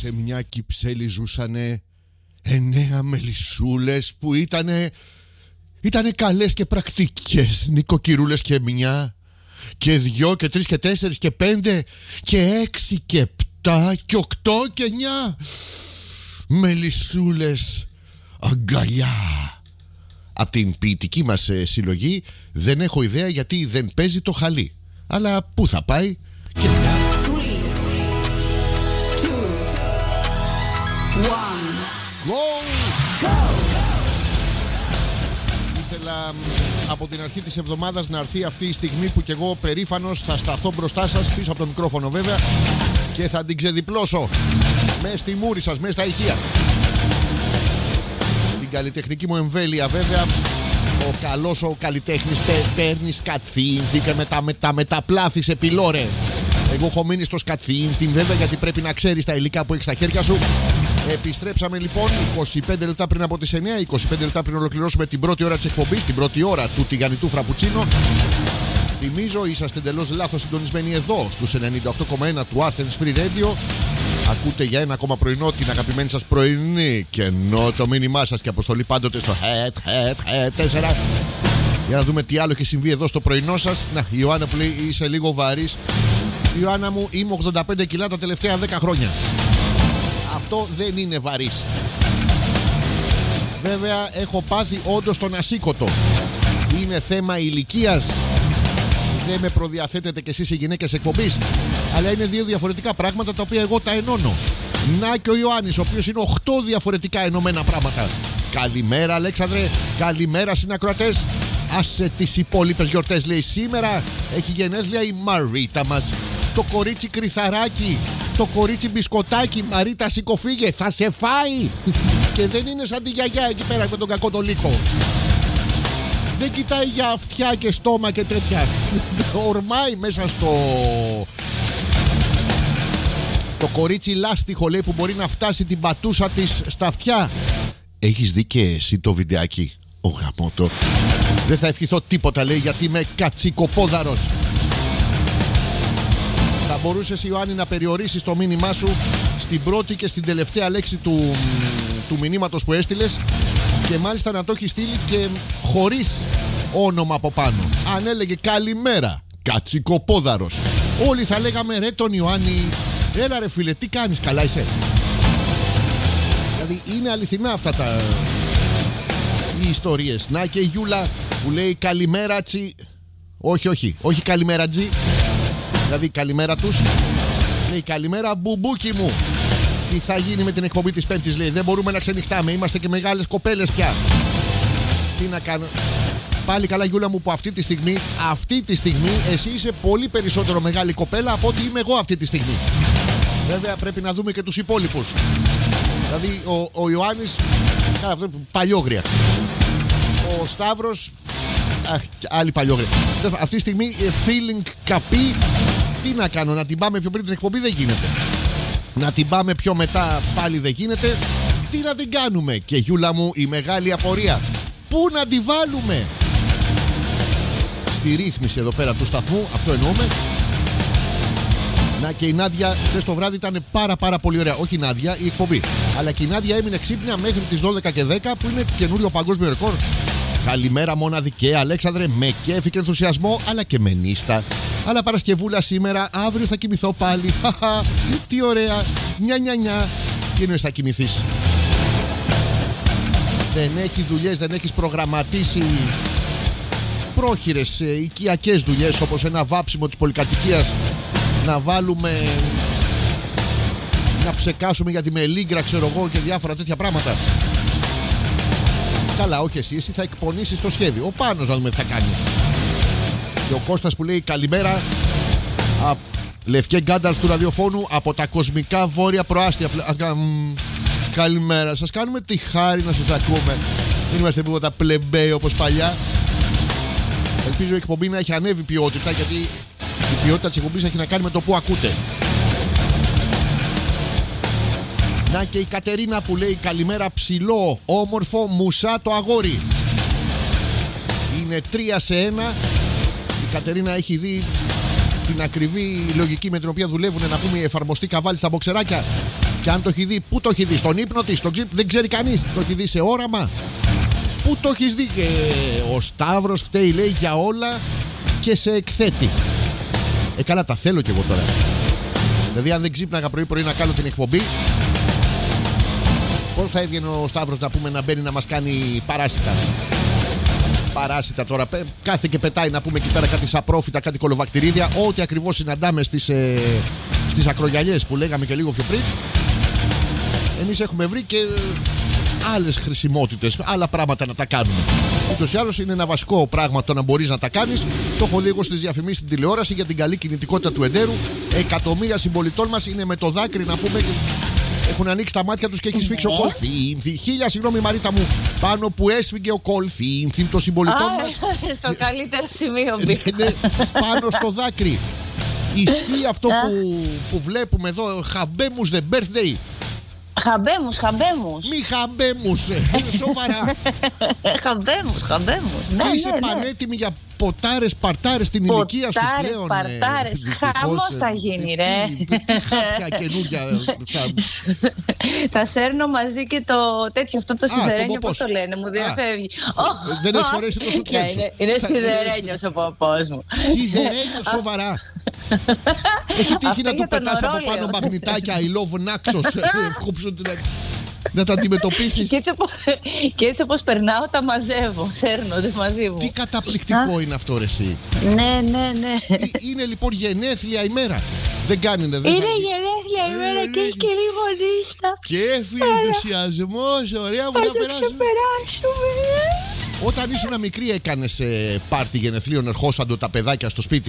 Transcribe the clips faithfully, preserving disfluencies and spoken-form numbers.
σε μια κυψέλη ζούσανε εννέα μελισσούλες που ήτανε Ήτανε καλές και πρακτικές νοικοκυρούλες και μια και δυο και τρεις και τέσσερις και πέντε και έξι και επτά και οκτώ και εννιά μελισσούλες αγκαλιά. Απ' την ποιητική μας ε, συλλογή δεν έχω ιδέα γιατί δεν παίζει το χαλί. Αλλά πού θα πάει και μια. Ήθελα από την αρχή της εβδομάδας να έρθει αυτή η στιγμή που κι εγώ περήφανος θα σταθώ μπροστά σας, πίσω από το μικρόφωνο βέβαια, και θα την ξεδιπλώσω μες στη μούρη σας, μες στα ηχεία. Την καλλιτεχνική μου εμβέλεια βέβαια. Ο καλός ο καλλιτέχνης παίρνει σκατθήνθη και μετά μετα, μεταπλάθει σε πυλόρε. Εγώ έχω μείνει στο σκατθήνθη βέβαια, γιατί πρέπει να ξέρεις τα υλικά που έχεις στα χέρια σου. Επιστρέψαμε λοιπόν είκοσι πέντε λεπτά πριν από τις εννιά, είκοσι πέντε λεπτά πριν ολοκληρώσουμε την πρώτη ώρα της εκπομπής, την πρώτη ώρα του τηγανιτού φραπουτσίνο. Θυμίζω, είσαστε εντελώς λάθος συντονισμένοι εδώ στους ενενήντα οκτώ κόμμα ένα του Athens Free Radio. Ακούτε για ένα ακόμα πρωινό την αγαπημένη σας πρωινή και ενώ το μήνυμά σας και αποστολή πάντοτε στο head, head, head τέσσερα. Για να δούμε τι άλλο έχει συμβεί εδώ στο πρωινό σας. Να, η Ιωάννα που λέει είσαι λίγο βαρύς. Η Ιωάννα μου, είμαι ογδόντα πέντε κιλά τα τελευταία δέκα χρόνια. Αυτό δεν είναι βαρύς. Βέβαια έχω πάθει όντως τον ασήκωτο. Είναι θέμα ηλικίας. Δεν με προδιαθέτετε κι εσείς οι γυναίκες εκπομπής, αλλά είναι δύο διαφορετικά πράγματα τα οποία εγώ τα ενώνω. Να και ο Ιωάννης, ο οποίος είναι οχτώ διαφορετικά ενωμένα πράγματα. Καλημέρα Αλέξανδρε, καλημέρα συνακροατές. Άσε τις υπόλοιπες γιορτές, λέει. Σήμερα έχει γενέθλια η Μαρίτα μας, το κορίτσι κρυθαράκι, το κορίτσι μπισκοτάκι. Μαρίτα, σηκωφίγε, θα σε φάει. Και δεν είναι σαν τη γιαγιά εκεί πέρα με τον κακό το λύκο. Δεν κοιτάει για αυτιά και στόμα και τέτοια. Ορμάει μέσα στο... Το κορίτσι λάστιχο, λέει, που μπορεί να φτάσει την πατούσα της στα αυτιά. Έχεις δει και εσύ το βιντεάκι? Ο γαμώτο. Δεν θα ευχηθώ τίποτα, λέει, γιατί είμαι κατσικοπόδαρος. Θα μπορούσες, Ιωάννη, να περιορίσεις το μήνυμά σου στην πρώτη και στην τελευταία λέξη του, του μηνύματος που έστειλες, και μάλιστα να το έχει στείλει και χωρίς όνομα από πάνω. Αν έλεγε καλημέρα κατσικοπόδαρος, όλοι θα λέγαμε ρε τον Ιωάννη, έλα ρε φίλε, τι κάνεις, καλά είσαι? Δηλαδή είναι αληθινά αυτά τα οι ιστορίες. Να και η Γιούλα που λέει καλημέρα τσι. Όχι όχι, όχι καλημέρα τζι. Δηλαδή καλημέρα τους. Λέει καλημέρα μπουμπούκι μου. Τι θα γίνει με την εκπομπή της Πέμπτης, λέει? Δεν μπορούμε να ξενυχτάμε, είμαστε και μεγάλες κοπέλες πια. Τι να κάνω? Πάλι καλά Γιούλα μου, που αυτή τη στιγμή, αυτή τη στιγμή εσύ είσαι πολύ περισσότερο μεγάλη κοπέλα από ότι είμαι εγώ αυτή τη στιγμή. Βέβαια πρέπει να δούμε και τους υπόλοιπους. Δηλαδή ο, ο Ιωάννης παλιόγρια, ο Σταύρος αχ, άλλη παλιόγρια. Αυτή τη στιγμή feeling καπί. Τι να κάνω, να την πάμε πιο πριν την εκπομπή? Δεν γίνεται. Να την πάμε πιο μετά πάλι δεν γίνεται. Τι να την κάνουμε? Και Γιούλα μου η μεγάλη απορία, πού να τη βάλουμε? Στη ρύθμιση εδώ πέρα του σταθμού, αυτό εννοούμε. Να και η Νάντια χθες το βράδυ ήταν πάρα πάρα πολύ ωραία. Όχι η Νάντια, η εκπομπή. Αλλά και η Νάντια έμεινε ξύπνια μέχρι τις δώδεκα και δέκα, που είναι καινούριο παγκόσμιο ρεκόρ. Καλημέρα μοναδικέ Αλέξανδρε, με κέφι και ενθουσιασμό, αλλά και με νύστα. Αλλά Παρασκευούλα σήμερα, αύριο θα κοιμηθώ πάλι. Τι ωραία, νια νια νια. Τι εννοείς θα κοιμηθείς? Δεν έχει δουλειές, δεν έχεις προγραμματίσει πρόχειρες ε, οικιακές δουλειές, όπως ένα βάψιμο της πολυκατοικίας, να βάλουμε, να ψεκάσουμε για τη μελίγκρα, ξέρω εγώ, και διάφορα τέτοια πράγματα? Καλά, όχι εσύ, εσύ θα εκπονήσεις το σχέδιο. Ο Πάνος να δούμε τι θα κάνει. Και ο Κώστας που λέει καλημέρα α, Λευκέ Γκάνταλφ του ραδιοφώνου από τα κοσμικά βόρεια προάστια. Καλημέρα, σας κάνουμε τη χάρη να σας ακούμε. Δεν είμαστε τίποτα πλεμπέοι όπως παλιά. Ελπίζω η εκπομπή να έχει ανέβει ποιότητα, γιατί η ποιότητα της εκπομπής έχει να κάνει με το που ακούτε. Να και η Κατερίνα που λέει καλημέρα ψηλό, όμορφο, μουσά το αγόρι. Είναι τρία σε ένα. Η Κατερίνα έχει δει την ακριβή λογική με την οποία δουλεύουν, να πούμε, οι εφαρμοστοί καβάλι στα μποξεράκια. Και αν το έχει δει, πού το έχει δει, στον ύπνο της, στον ξύπνο, δεν ξέρει κανείς. Το έχει δει σε όραμα. Πού το έχεις δει? Και ο Σταύρος φταίει, λέει, για όλα και σε εκθέτει. Ε, καλά, τα θέλω κι εγώ τώρα. Δηλαδή, αν δεν ξύπναγα πρωί-πρωί να κάνω την εκπομπή, πώς θα έβγαινε ο Σταύρος να πούμε να μπαίνει να μας κάνει παράσιτα? Παράσιτα τώρα. Κάθε και πετάει να πούμε εκεί πέρα κάτι σαπρόφυτα, κάτι κολοβακτηρίδια. Ό,τι ακριβώς συναντάμε στις, ε, στις ακρογιαλιές που λέγαμε και λίγο πιο πριν. Εμείς έχουμε βρει και άλλες χρησιμότητες, άλλα πράγματα να τα κάνουμε. Ούτως ή άλλως είναι ένα βασικό πράγμα το να μπορείς να τα κάνεις. Το έχω λίγο στις διαφημίσεις στην τηλεόραση για την καλή κινητικότητα του εντέρου. Εκατομμύρια συμπολιτών μας είναι με το δάκρυ να πούμε. Έχουν ανοίξει τα μάτια τους και έχει σφίξει ο κολθίνθι. Χίλια συγγνώμη Μαρίτα μου, πάνω που έσφυγε ο κολθίνθι των συμπολιτών μας. Στο καλύτερο σημείο μπήκα. Πάνω στο δάκρυ. Ισχύει αυτό που, που βλέπουμε εδώ, χαμπέμους the birthday. Χαμπέμους, χαμπέμους. Μη χαμπέμους, σοβαρά. Χαμπέμους, χαμπέμους. Ναι, είσαι ναι, πανέτοιμη ναι. για ποτάρες, παρτάρες στην ηλικία σου πλέον. Ποτάρες, παρτάρες, χαμός θα γίνει ρε. Τι χάπια καινούργια θα... Θα σέρνω μαζί και το τέτοιο, αυτό το σιδερένιο, πώς το λένε, μου διαφεύγει. Δεν έχεις φορέσει το σουτιέν σου. Είναι σιδερένιος ο παππούς μου. Σιδερένιο, σοβαρά. Έχει τύχει να του πετάς από πάνω μαγνητάκια I love Naxos. Να τα αντιμετωπίσεις. Και έτσι, όπως, και έτσι όπως περνάω τα μαζεύω. Σέρνονται μαζί μου. Τι καταπληκτικό είναι αυτό ρε εσύ. Ναι, ναι, ναι. Είναι λοιπόν γενέθλια ημέρα. Δεν κάνει δεν είναι θα... γενέθλια ημέρα ε, και έχει και λίγο νύχτα. Κέφι, ενθουσιασμός. Ωραία που θα, θα το ξεπεράσουμε. Όταν ήσουν μικρή έκανες ε, πάρτι γενεθλίων, ερχόσαντο τα παιδάκια στο σπίτι?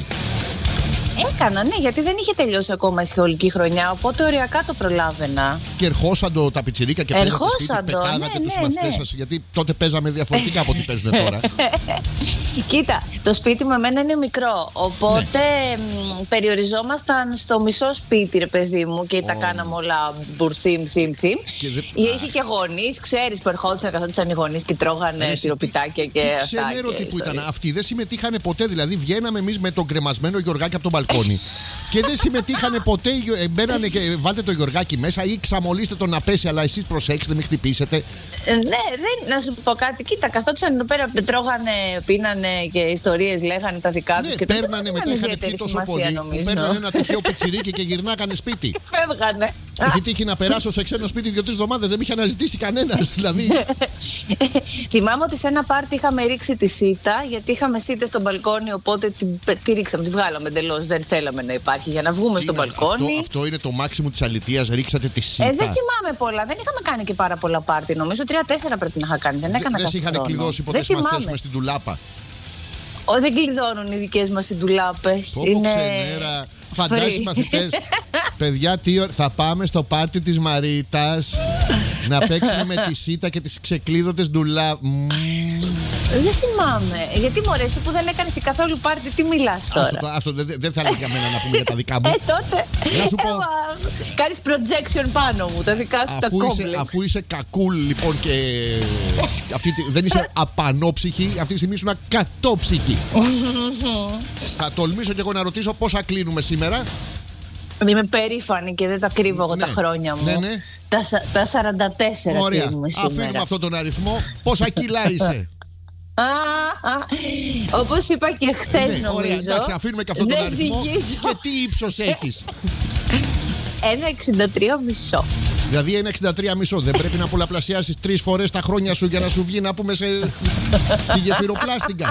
Έκανα, ναι, γιατί δεν είχε τελειώσει ακόμα η σχολική χρονιά, οπότε οριακά το προλάβαινα. Και ερχόσαντο τα πιτσιρίκα και παίζατε στο σπίτι, πετάγατε ναι, τους ναι, μαθητές ναι. σας, γιατί τότε παίζαμε διαφορετικά από ό,τι παίζουν τώρα. Κοίτα, το σπίτι με εμένα είναι μικρό, οπότε ναι. περιοριζόμασταν στο μισό σπίτι, ρε παιδί μου, και oh. τα κάναμε όλα μπουρθίμ, θίμ, θίμ. Δε... Είχε και γονείς, ξέρεις, που ερχόντουσαν, καθόντουσαν οι γονείς και τρώγανε τυροπιτάκια και αυτά. Ξέρω τι που ήταν. Αυτοί δεν συμμετείχαν ποτέ, δηλαδή βγαίναμε εμείς με τον κρεμασμένο Γιωργάκη από τον μπαλκόνι. Και δεν συμμετείχαν ποτέ. Μπαίνανε και βάλτε το Γιωργάκι μέσα ή ξαμολύστε τον να πέσει, αλλά εσείς προσέξτε, μην χτυπήσετε. Ε, ναι, δεν, να σου πω κάτι. Κοίτα, καθόντουσαν εδώ πέρα, τρώγανε, πίνανε και ιστορίες, λέγανε τα δικά τους. Ναι, και παίρνανε μετά, είχαν πει τόσο πολύ. Παίρνανε ένα τυχαίο πιτσιρίκι και γυρνάγανε σπίτι. Φεύγανε. Έχει τύχει να περάσω σε ξένο σπίτι δύο-τρεις εβδομάδες, δεν με είχε αναζητήσει κανένας. Δηλαδή. Θυμάμαι ότι σε ένα πάρτι είχαμε ρίξει τη σίτα, γιατί είχαμε σίτες στο μπαλκόνι, οπότε τη, τη ρίξαμε, τη βγάλαμε εντελώς. Δεν θέλαμε να υπάρχει για να βγούμε στο μπαλκόνι. Αυτό, αυτό είναι το μάξιμο της αλητείας, ρίξατε τη σίτα. Ε, δεν θυμάμαι πολλά. Δεν είχαμε κάνει και πάρα πολλά πάρτι. Νομίζω τρία-τέσσερα πρέπει να είχα κάνει. Δεν έκανα. Δεν σε είχαν κλειδώσει ποτέ στις μαθητές με στην ντουλάπα? Ω, δεν κλειδώνουν οι δικές μας οι ντουλάπες. Πω είναι... ξενέρα. Φαντάζεσαι μαθητές. Παιδιά, τι ώρα θα πάμε στο πάρτι της Μαρίτας να παίξουμε με τη σίτα και τις ξεκλείδωτες ντουλά. Δεν θυμάμαι. Γιατί μωρέ, εσύ που δεν έκανες καθόλου πάρτι, τι μιλάς τώρα? Αυτό, αυτό δεν δε θα λες για μένα να πούμε για τα δικά μου. Ε, τότε. Να σου πω. Κάνεις projection πάνω μου, τα δικά σου τα κόμπλεξ. Αφού είσαι κακούλ λοιπόν και αυτή, δεν είσαι απανόψυχη, αυτή τη στιγμή ήσουν κατόψυχη. Θα τολμήσω και εγώ να ρωτήσω πόσα κλείνουμε σήμερα. Είμαι περήφανη και δεν τα κρύβω εγώ ναι, τα χρόνια μου. Ναι, ναι. Τα, τα σαράντα τέσσερα κλείνουμε σήμερα. Αφήνουμε αυτόν τον αριθμό. Πόσα κιλά είσαι? Όπως είπα και χθες, ναι, νομίζω. Ωραία, εντάξει, αφήνουμε και αυτόν τον αριθμό. Και τι ύψος έχεις? ένα εξήντα τρία μισό. Δηλαδή ένα εξήντα τρία μισό. Δεν πρέπει να πολλαπλασιάσεις τρεις φορές τα χρόνια σου για να σου βγει να πούμε σε τη γεφυροπλάστιγκα?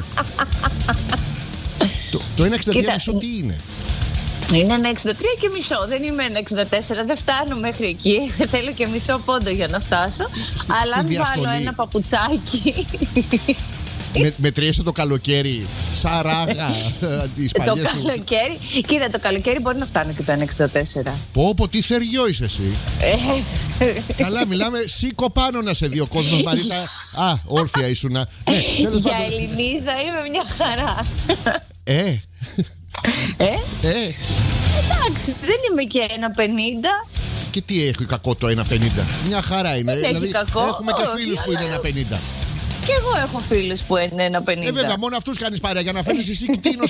Το, το ένα εξήντα τρία μισό τι είναι? Είναι ένα εξήντα τρία και μισό. Δεν είμαι ένα εξήντα τέσσερα. Δεν φτάνω μέχρι εκεί. Θέλω και μισό πόντο για να φτάσω. Στη, αλλά αν βάλω ένα παπουτσάκι. Με, μετριέσαι το καλοκαίρι σαν ράγα τις παλιές το καλοκαίρι. Κοίτα, το καλοκαίρι μπορεί να φτάνει και το ένα εξήντα τέσσερα. Πω πω, τι θεριό είσαι εσύ. Καλά, μιλάμε, σήκω πάνω να σε δει ο κόσμος, Μαρίτα. Α, όρθια ήσουνα. Ναι, για Ελληνίδα είμαι μια χαρά. Ε Ε, ε. εντάξει, δεν είμαι και ένα πενήντα. Και τι έχει κακό το ένα πενήντα? Μια χαρά είναι. Δεν δηλαδή, κακό. Έχουμε και φίλους που είναι ένα πενήντα. Και εγώ έχω φίλους που είναι ένα πενήντα. Ε, βέβαια, μόνο αυτούς κάνεις παρέα για να φαίνεις εσύ κτίνος